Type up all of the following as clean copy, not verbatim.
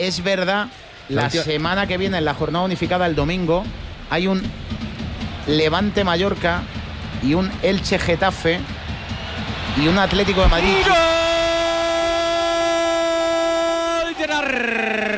es verdad, la semana que viene, en la jornada unificada el domingo, hay un Levante Mallorca y un Elche Getafe y un Atlético de Madrid. ¡Gol! Gerard.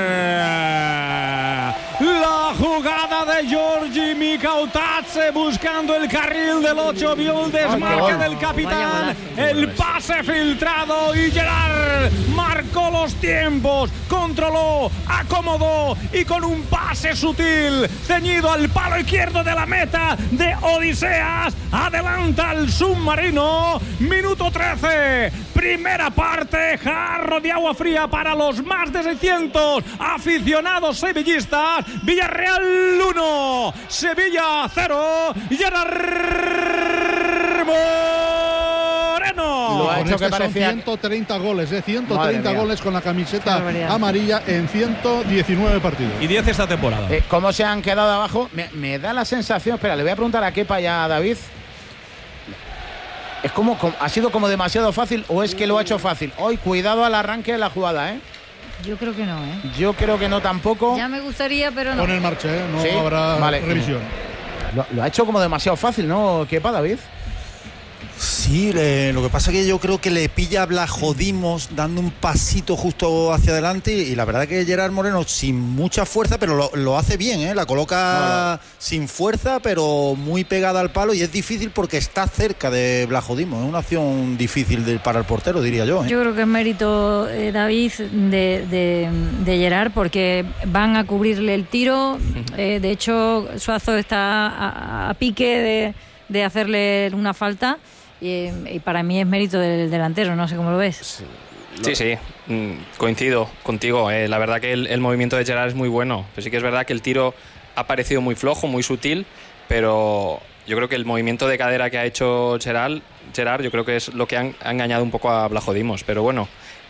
La jugada de Giorgi Mikautadze buscando el carril del 8, vio el desmarque del capitán, el pase filtrado y Gerard marcó los tiempos, controló, acomodó y con un pase sutil ceñido al palo izquierdo de la meta de Odiseas, adelanta al submarino. Minuto 13, primera parte, jarro de agua fría para los más de 600 aficionados sevillistas. Villarreal 1, Sevilla 0, Gerard Moreno. Lo ha hecho que parecía 130 goles, 130 goles con la camiseta amarilla en 119 partidos. Y 10 esta temporada. ¿Cómo se han quedado abajo? Me da la sensación, espera, le voy a preguntar a Kepa y a David. Es como, ¿ha sido como demasiado fácil o es que lo ha hecho fácil? Hoy, cuidado al arranque de la jugada, ¿eh? Yo creo que no, ¿eh? Yo creo que no tampoco. Ya me gustaría, pero no. Poner en marcha, ¿eh? No ¿Sí? habrá revisión. Lo ha hecho como demasiado fácil, ¿no? Kepa, David. Sí, lo que pasa es que yo creo que le pilla a Blajodimos dando un pasito justo hacia adelante y la verdad que Gerard Moreno sin mucha fuerza, pero lo hace bien, ¿eh? La coloca sin fuerza, pero muy pegada al palo y es difícil porque está cerca de Blajodimos. Es una acción difícil para el portero, diría yo, ¿eh? Yo creo que es mérito, David, de Gerard, porque van a cubrirle el tiro. De hecho, Suazo está a pique de hacerle una falta. Y para mí es mérito del delantero, no sé cómo lo ves. Sí, coincido contigo. La verdad que el movimiento de Gerard es muy bueno. Pero sí que es verdad que el tiro ha parecido muy flojo, muy sutil, pero yo creo que el movimiento de cadera que ha hecho Gerard yo creo que es lo que ha engañado un poco a Blajodimos. Pero bueno,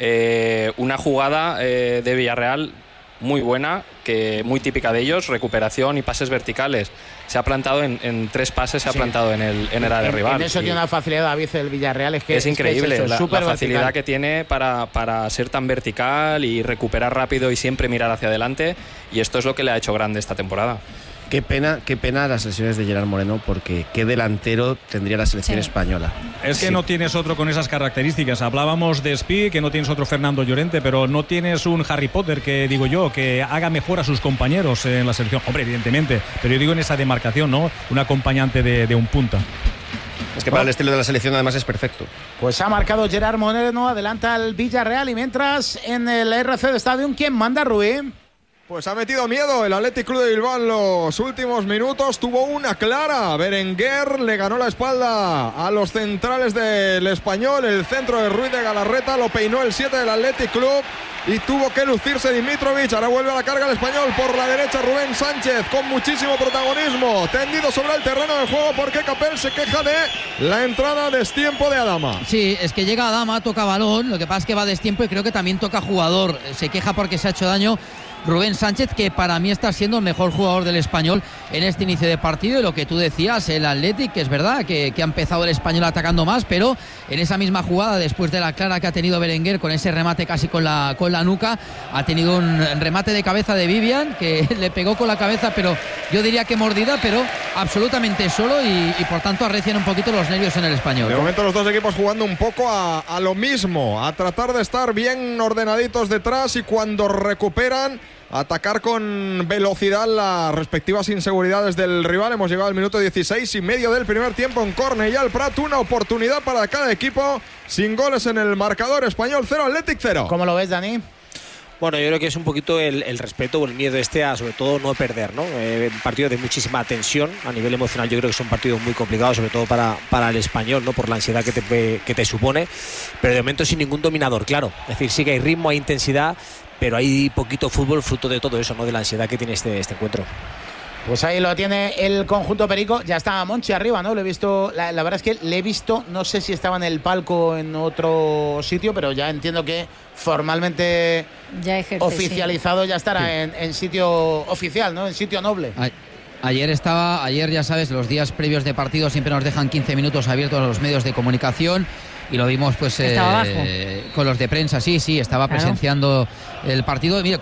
una jugada de Villarreal muy buena, muy típica de ellos, recuperación y pases verticales. Se ha plantado en 3 pases, se ha plantado en el área rival. En eso tiene una facilidad, David, el Villarreal. Es increíble es la facilidad que tiene para ser tan vertical y recuperar rápido y siempre mirar hacia adelante. Y esto es lo que le ha hecho grande esta temporada. Qué pena las lesiones de Gerard Moreno, porque qué delantero tendría la selección española. Es que no tienes otro con esas características. Hablábamos de Spi, que no tienes otro Fernando Llorente, pero no tienes un Harry Potter, que digo yo, que haga mejor a sus compañeros en la selección. Hombre, evidentemente, pero yo digo en esa demarcación, ¿no? Un acompañante de un punta. Es que para el estilo de la selección además es perfecto. Pues ha marcado Gerard Moreno, adelanta al Villarreal, y mientras en el RC Stadium, ¿quién manda, Rubí? Pues ha metido miedo el Athletic Club de Bilbao en los últimos minutos. Tuvo una clara. Berenguer le ganó la espalda a los centrales del Español. El centro de Ruiz de Galarreta lo peinó el 7 del Athletic Club y tuvo que lucirse Dimitrovic. Ahora vuelve a la carga el Español por la derecha. Rubén Sánchez con muchísimo protagonismo, tendido sobre el terreno de juego, porque Capel se queja de la entrada a destiempo de Adama. Sí, es que llega Adama, toca balón. Lo que pasa es que va a destiempo y creo que también toca jugador. Se queja porque se ha hecho daño Rubén Sánchez, que para mí está siendo el mejor jugador del Español en este inicio de partido. Y lo que tú decías, el Athletic, que es verdad que ha empezado el Español atacando más, pero en esa misma jugada, después de la clara que ha tenido Berenguer con ese remate casi con la nuca, ha tenido un remate de cabeza de Vivian, que le pegó con la cabeza, pero yo diría que mordida, pero absolutamente solo, y por tanto arrecian un poquito los nervios en el Español. De momento los dos equipos jugando un poco a lo mismo, a tratar de estar bien ordenaditos detrás y cuando recuperan atacar con velocidad las respectivas inseguridades del rival. Hemos llegado al minuto 16 y medio del primer tiempo en Cornellà al Prat. Una oportunidad para cada equipo, sin goles en el marcador. Español 0, Athletic 0. ¿Cómo lo ves, Dani? Bueno, yo creo que es un poquito el respeto o el miedo a sobre todo no perder, ¿no? Un partido de muchísima tensión a nivel emocional. Yo creo que son partidos muy complicados, sobre todo para el Español, ¿no? Por la ansiedad que te supone, pero de momento sin ningún dominador, claro. Es decir, sí que hay ritmo, hay intensidad, pero hay poquito fútbol fruto de todo eso, ¿no? De la ansiedad que tiene este encuentro. Pues ahí lo tiene el conjunto perico. Ya está Monchi arriba, ¿no? Lo he visto, la verdad es que le he visto, no sé si estaba en el palco o en otro sitio, pero ya entiendo que formalmente ya ejerce, oficializado, sí. Ya estará en sitio oficial, ¿no? En sitio noble. Ayer ya sabes, los días previos de partido siempre nos dejan 15 minutos abiertos a los medios de comunicación. Y lo vimos pues con los de prensa, sí, estaba presenciando el partido. Mira,